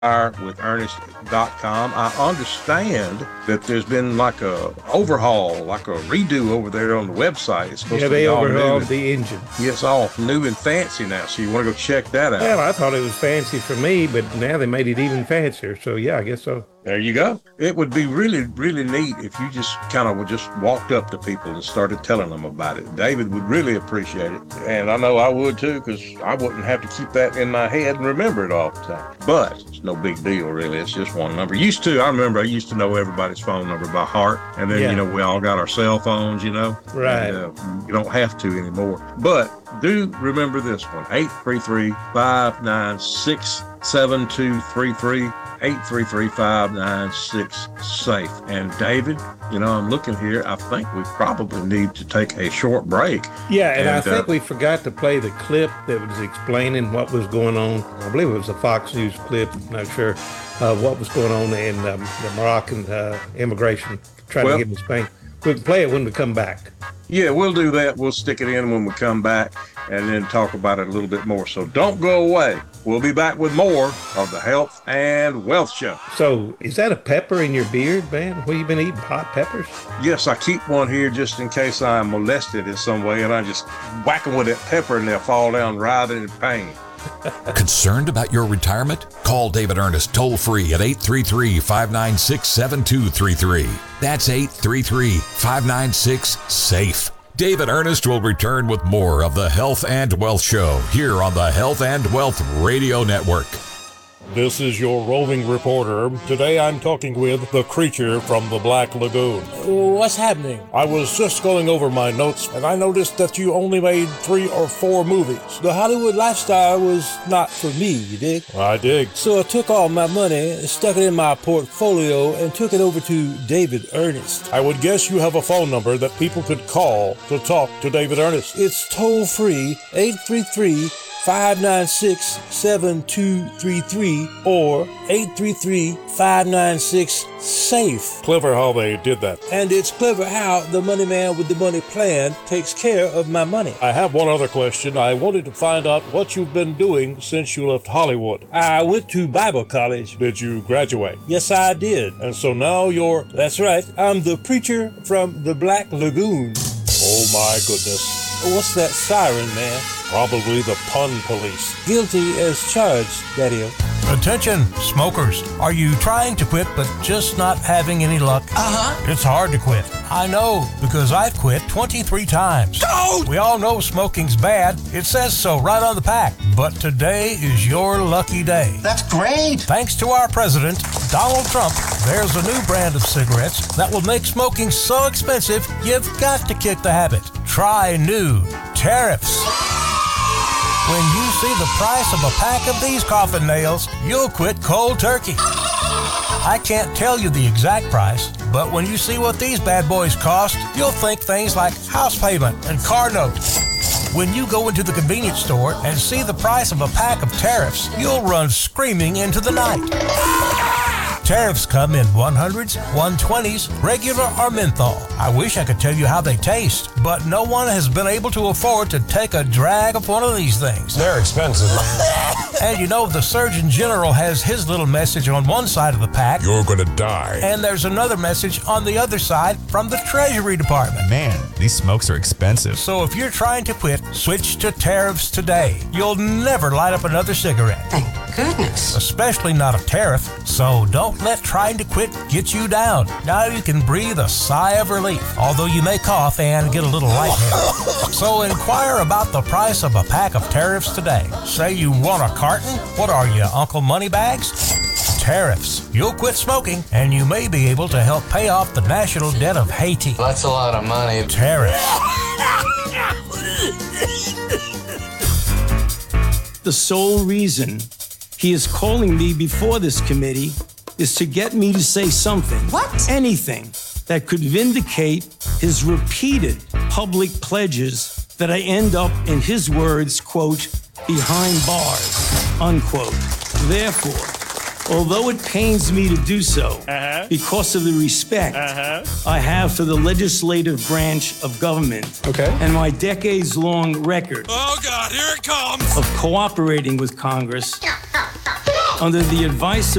inquirewithernest.com. I understand that there's been like a overhaul, like a redo over there on the website. It's supposed to be all new. They overhauled the engine. It's all new and fancy now, so you want to go check that out. Well, I thought it was fancy for me, but now they made it even fancier. So, yeah, I guess so. There you go. It would be really, really neat if you just kind of just walked up to people and started telling them about it. David would really appreciate it. And I know I would too, because I wouldn't have to keep that in my head and remember it all the time. But it's no big deal, really. It's just one number. I remember I used to know everybody's phone number by heart. And then, we all got our cell phones, Right. And, you don't have to anymore. But do remember this one, 833-596-7233. 833-596-SAFE. And David, I'm looking here. I think we probably need to take a short break. Yeah, and I think we forgot to play the clip that was explaining what was going on. I believe it was a Fox News clip. I'm not sure what was going on in the Moroccan immigration trying to get in Spain. We can play it when we come back. Yeah, we'll do that. We'll stick it in when we come back and then talk about it a little bit more. So don't go away. We'll be back with more of the Health and Wealth Show. So is that a pepper in your beard, man? What, you been eating hot peppers? Yes, I keep one here just in case I'm molested in some way, and I just whack them with that pepper and they'll fall down writhing in pain. Concerned about your retirement? Call David Ernest toll-free at 833-596-7233. That's 833-596-SAFE. David Ernest will return with more of the Health and Wealth Show here on the Health and Wealth Radio Network. This is your roving reporter. Today I'm talking with the creature from the Black Lagoon. What's happening? I was just going over my notes and I noticed that you only made 3 or 4 movies. The Hollywood lifestyle was not for me, you dig? I dig. So I took all my money, stuck it in my portfolio, and took it over to David Ernest. I would guess you have a phone number that people could call to talk to David Ernest. It's toll-free, 833-596-7233 or 833-596-SAFE. Clever how they did that. And it's clever how the money man with the money plan takes care of my money. I have one other question. I wanted to find out what you've been doing since you left Hollywood. I went to Bible college. Did you graduate? Yes, I did. And so now you're... That's right. I'm the preacher from the Black Lagoon. Oh my goodness. What's that siren, man? Probably the pun police. Guilty as charged, Daddy-o. Attention, smokers. Are you trying to quit but just not having any luck? It's hard to quit. I know, because I've quit 23 times. Don't! We all know smoking's bad. It says so right on the pack. But today is your lucky day. That's great! Thanks to our president, Donald Trump, there's a new brand of cigarettes that will make smoking so expensive, you've got to kick the habit. Try new tariffs. When you see the price of a pack of these coffin nails, you'll quit cold turkey. I can't tell you the exact price, but when you see what these bad boys cost, you'll think things like house payment and car notes. When you go into the convenience store and see the price of a pack of tariffs, you'll run screaming into the night. Tariffs come in 100s, 120s, regular or menthol. I wish I could tell you how they taste, but no one has been able to afford to take a drag of one of these things. They're expensive. And the Surgeon General has his little message on one side of the pack. You're gonna die. And there's another message on the other side from the Treasury Department. Man, these smokes are expensive. So if you're trying to quit, switch to tariffs today. You'll never light up another cigarette. Thank goodness. Especially not a tariff. So don't let trying to quit get you down. Now you can breathe a sigh of relief, although you may cough and get a little lightheaded. So inquire about the price of a pack of tariffs today. Say you want a carton? What are you, Uncle Moneybags? Tariffs. You'll quit smoking, and you may be able to help pay off the national debt of Haiti. That's a lot of money. Tariffs. The sole reason he is calling me before this committee is to get me to say something. What? Anything that could vindicate his repeated public pledges that I end up, in his words, quote, behind bars, unquote. Therefore, although it pains me to do so because of the respect I have for the legislative branch of government and my decades-long record Oh, God, here it comes! of cooperating with Congress, under the advice of